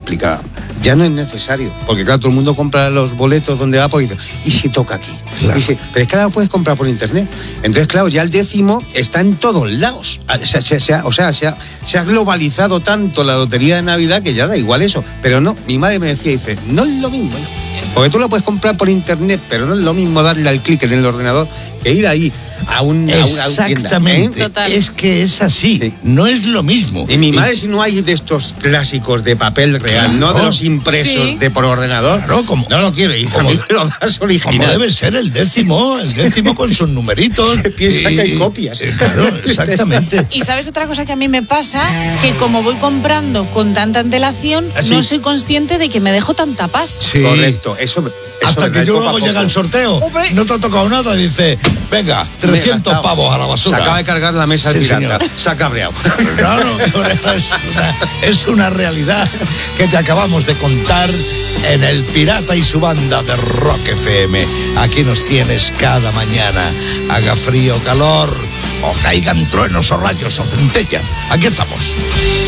explicaba. Ya no es necesario, porque claro, todo el mundo compra los boletos donde va, porque ¿y si toca aquí? Claro. Dice, pero es que ahora lo puedes comprar por internet. Entonces, claro, ya el 10º está en todos lados. Se ha globalizado tanto la lotería de Navidad que ya da igual eso. Pero no, mi madre me decía, dice, no es lo mismo, hijo. Porque tú lo puedes comprar por internet, pero no es lo mismo darle al clic en el ordenador que ir ahí a una tienda. Exactamente. Total. Es que es así. Sí. No es lo mismo. Y mi madre, si no hay de estos clásicos de papel real, no de los impresos Sí. de por ordenador, Claro, como- no lo quiero. Y a mí me lo das Como original. debe ser el décimo con sus numeritos. Se piensa que hay copias. Claro, exactamente. Y ¿sabes otra cosa que a mí me pasa? Que como voy comprando con tanta antelación, ¿Ah, sí? no soy consciente de que me dejo tanta pasta. Sí. Correcto, eso Hasta verdad, que yo poco a luego poco. llega el sorteo, Hombre. no te ha tocado nada, dice, venga, 300 Gastado. pavos a la basura. Se acaba de cargar la mesa Sí, pirata. señor. Se ha cabreado. Claro, es una realidad que te acabamos de contar en El Pirata y su banda de Rock FM. Aquí nos tienes cada mañana, haga frío o calor, o caigan truenos o rayos o centella. Aquí estamos.